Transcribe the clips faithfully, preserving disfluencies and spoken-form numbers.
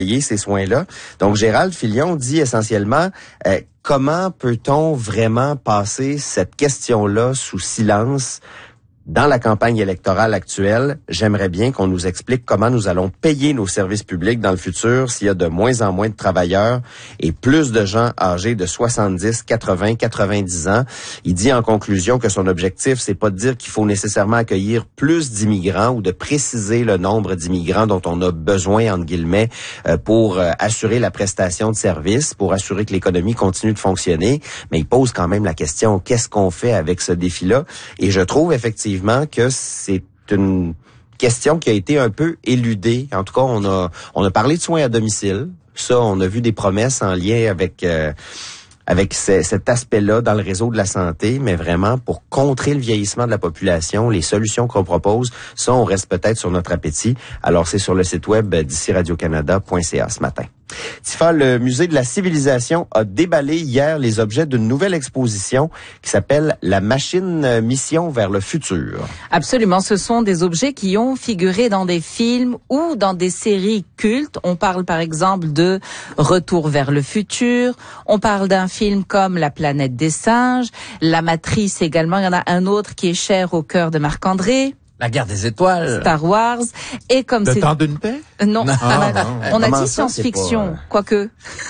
payer ces soins-là. Donc, Gérald Filion dit essentiellement, euh, comment peut-on vraiment passer cette question-là sous silence dans la campagne électorale actuelle? J'aimerais bien qu'on nous explique comment nous allons payer nos services publics dans le futur s'il y a de moins en moins de travailleurs et plus de gens âgés de soixante-dix, quatre-vingts, quatre-vingt-dix ans. Il dit en conclusion que son objectif, c'est pas de dire qu'il faut nécessairement accueillir plus d'immigrants ou de préciser le nombre d'immigrants dont on a besoin, entre guillemets, pour assurer la prestation de services, pour assurer que l'économie continue de fonctionner. Mais il pose quand même la question, qu'est-ce qu'on fait avec ce défi-là? Et je trouve effectivement que c'est une question qui a été un peu éludée. En tout cas, on a on a parlé de soins à domicile. Ça, on a vu des promesses en lien avec euh, avec ce, cet aspect-là dans le réseau de la santé, mais vraiment pour contrer le vieillissement de la population, les solutions qu'on propose, ça, on reste peut-être sur notre appétit. Alors, c'est sur le site web d'ici radio canada point c a ce matin. Tifa, le Musée de la Civilisation a déballé hier les objets d'une nouvelle exposition qui s'appelle « La machine mission vers le futur ». Absolument, ce sont des objets qui ont figuré dans des films ou dans des séries cultes. On parle par exemple de « Retour vers le futur », on parle d'un film comme « La planète des singes », « La Matrice » également, il y en a un autre qui est cher au cœur de Marc-André. La guerre des étoiles. Star Wars. Et comme Le c'est... temps d'une paix? Non, non, Ah, non. non. On a Comment dit ça, science-fiction, c'est pas... quoique.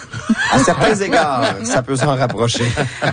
À certains égards, ça peut s'en rapprocher.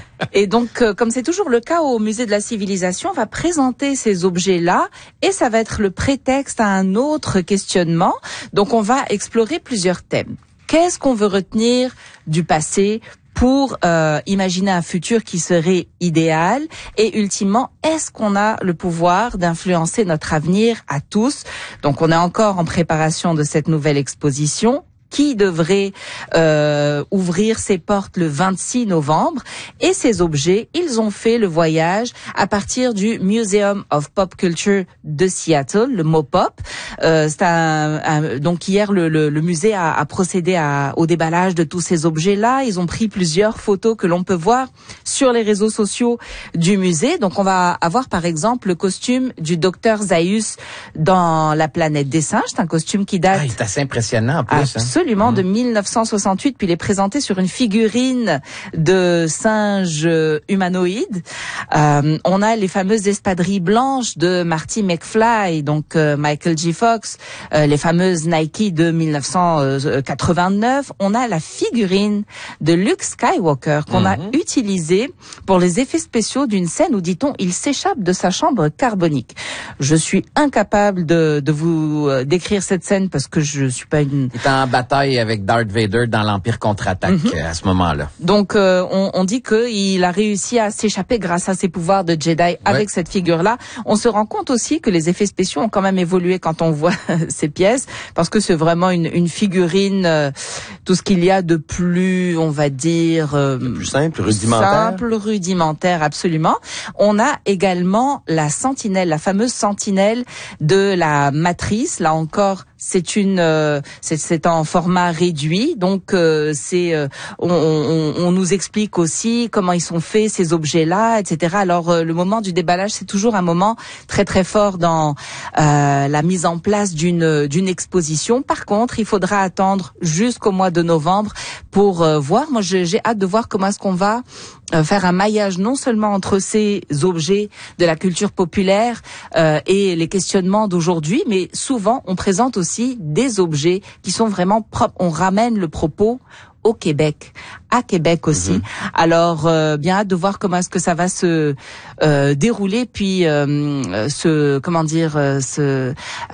Et donc, euh, comme c'est toujours le cas au Musée de la Civilisation, on va présenter ces objets-là et ça va être le prétexte à un autre questionnement. Donc, on va explorer plusieurs thèmes. Qu'est-ce qu'on veut retenir du passé pour euh, imaginer un futur qui serait idéal? Et ultimement, est-ce qu'on a le pouvoir d'influencer notre avenir à tous? Donc, on est encore en préparation de cette nouvelle exposition qui devrait euh, ouvrir ses portes le vingt-six novembre. Et ces objets, ils ont fait le voyage à partir du Museum of Pop Culture de Seattle, le MoPop. Euh, c'est un, un, donc hier, le, le, le musée a, a procédé à, au déballage de tous ces objets-là. Ils ont pris plusieurs photos que l'on peut voir sur les réseaux sociaux du musée. Donc on va avoir par exemple le costume du docteur Zaius dans La planète des singes. C'est un costume qui date... Ah, il est assez impressionnant en plus. Absolument. Hein. Absolument, de mille neuf cent soixante-huit, puis il est présenté sur une figurine de singe humanoïde. Euh, on a les fameuses espadrilles blanches de Marty McFly, donc euh, Michael J. Fox, euh, les fameuses Nike de mille neuf cent quatre-vingt-neuf. On a la figurine de Luke Skywalker qu'on mm-hmm. a utilisée pour les effets spéciaux d'une scène où, dit-on, il s'échappe de sa chambre carbonique. Je suis incapable de, de vous décrire cette scène parce que je suis pas une... Il est en bataille avec Darth Vader dans l'Empire contre-attaque mm-hmm. à ce moment-là. Donc, euh, on, on dit qu'il a réussi à s'échapper grâce à ses pouvoirs de Jedi ouais. avec cette figure-là. On se rend compte aussi que les effets spéciaux ont quand même évolué quand on voit ces pièces, parce que c'est vraiment une, une figurine, euh, tout ce qu'il y a de plus, on va dire... Euh, plus simple, rudimentaire. Simple, rudimentaire, absolument. On a également la sentinelle, la fameuse sentinelle de la Matrice. Là encore, c'est une, euh, c'est, c'est en format réduit, donc euh, c'est, euh, on, on, on nous explique aussi comment ils sont faits ces objets-là, et cetera. Alors euh, le moment du déballage, c'est toujours un moment très très fort dans euh, la mise en place d'une d'une exposition. Par contre, il faudra attendre jusqu'au mois de novembre pour euh, voir. Moi, j'ai, j'ai hâte de voir comment est-ce qu'on va euh, faire un maillage non seulement entre ces objets de la culture populaire euh, et les questionnements d'aujourd'hui, mais souvent on présente aussi des objets qui sont vraiment propres. On ramène le propos au Québec, à Québec aussi. Mmh. Alors, euh, bien hâte de voir comment est-ce que ça va se euh, dérouler, puis euh, se, comment dire, euh, se euh,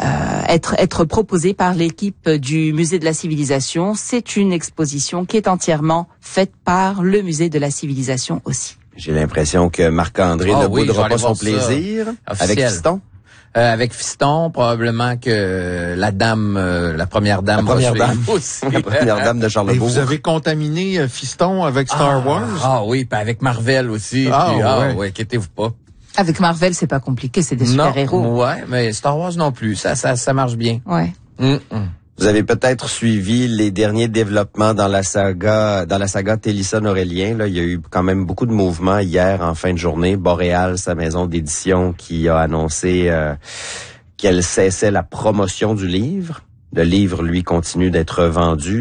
être être proposé par l'équipe du Musée de la Civilisation. C'est une exposition qui est entièrement faite par le Musée de la Civilisation aussi. J'ai l'impression que Marc-André oh, ne oui, boudera pas son ça. plaisir. Officiel. Avec Fiston. Euh, avec Fiston, probablement que la dame, euh, la première dame, la première dame aussi. La première dame de Charlebourg. Et vous avez contaminé euh, Fiston avec Star ah, Wars? Ah oui, puis avec Marvel aussi. Ah, puis, ouais. ah ouais, inquiétez-vous pas. Avec Marvel, c'est pas compliqué, c'est des super-héros. Ouais, mais Star Wars non plus, ça, ça, ça marche bien. Ouais. Mm-mm. Vous avez peut-être suivi les derniers développements dans la saga, dans la saga Télisson-Aurélien. Là, il y a eu quand même beaucoup de mouvements hier en fin de journée. Boréal, sa maison d'édition, qui a annoncé euh, qu'elle cessait la promotion du livre. Le livre, lui, continue d'être vendu.